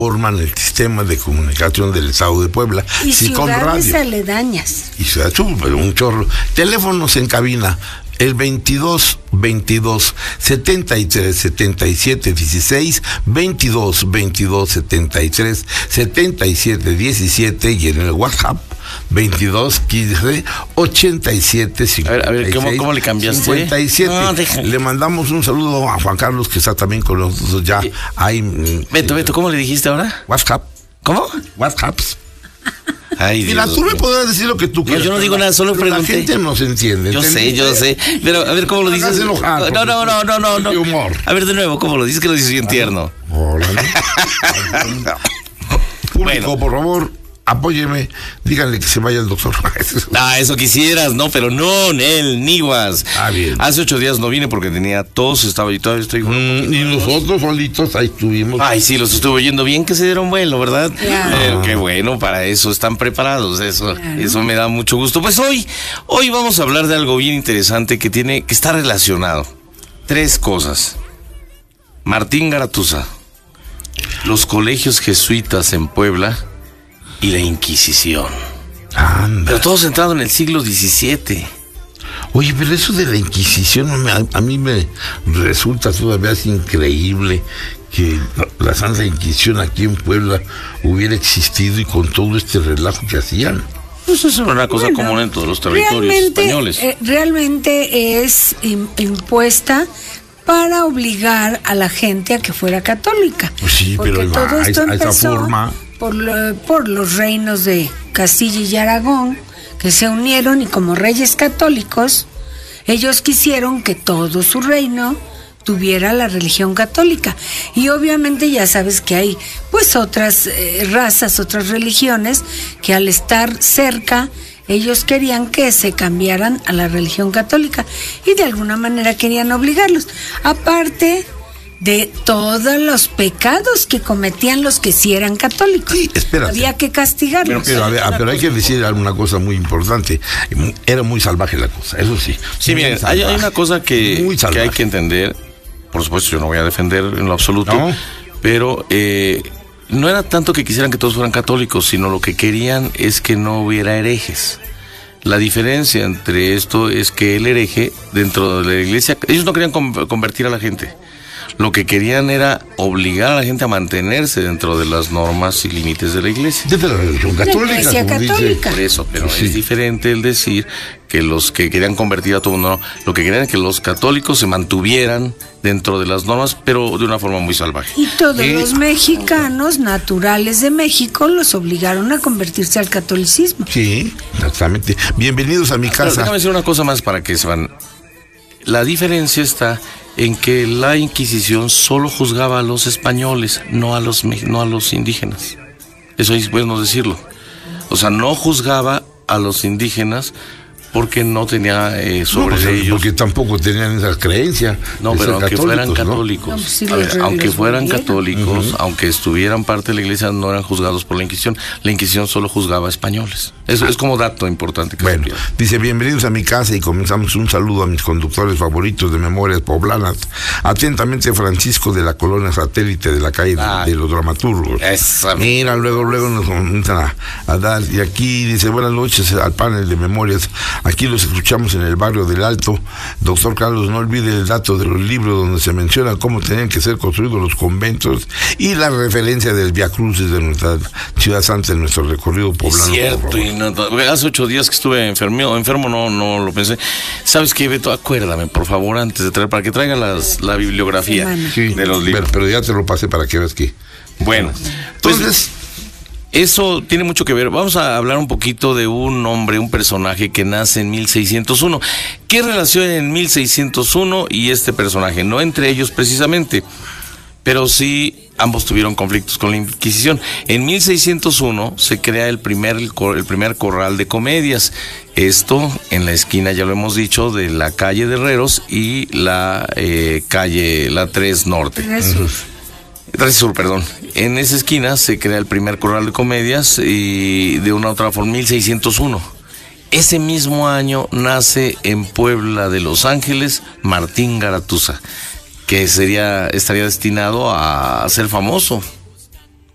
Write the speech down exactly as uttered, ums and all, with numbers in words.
forman el sistema de comunicación del Estado de Puebla. Y sí, ciudades aledañas. Y ciudades, pero un chorro. Teléfonos en cabina, el veintidós veintidós setenta y tres setenta y siete dieciséis, veintidós veintidós setenta y tres setenta y siete diecisiete, y en el WhatsApp veintidós quince ochenta y siete cincuenta y seis. A ver, a ver, ¿cómo, cómo le cambiaste? cincuenta y siete. No, le mandamos un saludo a Juan Carlos, que está también con nosotros ya. Hay, Beto, Beto, ¿cómo le dijiste ahora? WhatsApp. ¿Cómo? WhatsApp. Ay, Mira, Dios tú me mío. podrás decir lo que tú quieras. No, yo no digo nada, solo pregunté. La gente no se entiende. Yo ¿entendiste? sé, yo sé. Pero, a ver, ¿cómo lo No dices? hagas enojar, No, no, no, no, no, no. de humor. A ver, de nuevo, ¿cómo lo dices? Que lo dices bien tierno. Hola, ¿no? Público, Bueno. por favor, apóyeme. Díganle que se vaya el doctor. Ah, eso quisieras, no, pero no, Nel, Niguas. Ah, bien. Hace ocho días no vine porque tenía tos, estaba y todavía estoy. Mm, y nosotros solitos ahí estuvimos. Ay, sí, los estuve oyendo bien que se dieron vuelo, ¿verdad? Claro. Pero qué bueno, para eso están preparados, eso, Claro. eso me da mucho gusto. Pues hoy, hoy vamos a hablar de algo bien interesante que tiene, que está relacionado. Tres cosas. Martín Garatuza, los colegios jesuitas en Puebla y la Inquisición. Anda. Pero todo centrado en el siglo diecisiete. Oye, pero eso de la Inquisición a, a mí me resulta todavía así increíble que la Santa Inquisición aquí en Puebla hubiera existido y con todo este relajo que hacían. Pues eso era una cosa Bueno, común en todos los territorios realmente, españoles. eh, realmente es im- impuesta para obligar a la gente a que fuera católica. Pues sí, Porque pero todo a esto esa- a esa empezó forma. por, lo- por los reinos de Castilla y Aragón, que se unieron, y como reyes católicos, ellos quisieron que todo su reino tuviera la religión católica. Y obviamente ya sabes que hay pues otras eh, razas, otras religiones, que al estar cerca, ellos querían que se cambiaran a la religión católica y de alguna manera querían obligarlos. Aparte de todos los pecados que cometían los que sí eran católicos. Sí, espérate. Había que castigarlos. Pero, a ver, ah, pero hay que decir alguna cosa muy importante. Era muy salvaje la cosa, eso sí. Sí, Muy miren, hay, salvaje. hay una cosa que, Muy que salvaje. hay que entender. Por supuesto, yo no voy a defender en lo absoluto, No. pero eh, no era tanto que quisieran que todos fueran católicos, sino lo que querían es que no hubiera herejes. La diferencia entre esto es que el hereje, dentro de la iglesia, ellos no querían con- convertir a la gente. Lo que querían era obligar a la gente a mantenerse dentro de las normas y límites de la iglesia. Desde la religión católica. Iglesia como dice. católica. Por eso, pero Sí. es diferente el decir que los que querían convertir a todo el mundo, no, lo que querían es que los católicos se mantuvieran dentro de las normas, pero de una forma muy salvaje. Y todos Eh, los mexicanos naturales de México los obligaron a convertirse al catolicismo. Sí, exactamente. Bienvenidos a mi Pero casa. déjame decir una cosa más para que se van. La diferencia está en que la Inquisición solo juzgaba a los españoles, no a los, me- no a los indígenas. Eso es bueno decirlo. O sea, no juzgaba a los indígenas porque no tenía eh, sobre No, pues, ellos. porque tampoco tenían esa creencia. No, de pero ser aunque fueran ¿no? católicos, No, pues sí a les- ver, aunque les fueran volvieron. católicos, Ujú. aunque estuvieran parte de la iglesia, no eran juzgados por la Inquisición. La Inquisición solo juzgaba a españoles. Eso es como dato importante que Bueno, supieran. dice, bienvenidos a mi casa, y comenzamos un saludo a mis conductores favoritos de Memorias Poblanas. Atentamente, Francisco, de la colonia Satélite de la calle de, Ay. de los dramaturgos. Esa- Mira, luego, luego nos comienzan a, a dar. Y aquí dice, buenas noches al panel de Memorias. Aquí los escuchamos en el barrio del Alto. Doctor Carlos, no olvide el dato de los libros donde se menciona cómo tenían que ser construidos los conventos y la referencia del Vía Crucis de nuestra ciudad santa en nuestro recorrido Es poblano. por cierto, favor. y no, porque hace ocho días que estuve enfermo, enfermo no, no lo pensé. ¿Sabes qué, Beto? Acuérdame, por favor, antes de traer, para que traigan las, la bibliografía Semana. Sí, de los libros. Pero, pero ya te lo pasé para que veas que. Bueno, pues Entonces, eso tiene mucho que ver. Vamos a hablar un poquito de un hombre, un personaje que nace en mil seiscientos uno. ¿Qué relación hay en mil seiscientos uno y este personaje? No entre ellos precisamente, pero sí ambos tuvieron conflictos con la Inquisición. En mil seiscientos uno se crea el primer, el, cor- el primer corral de comedias. Esto en la esquina, ya lo hemos dicho, de la calle de Herreros y la eh, calle, la tres Norte. Jesús. tres Sur, perdón. En esa esquina se crea el primer corral de comedias y de una u otra forma, mil seiscientos uno. Ese mismo año nace en Puebla de Los Ángeles Martín Garatuza, que sería, estaría destinado a ser famoso.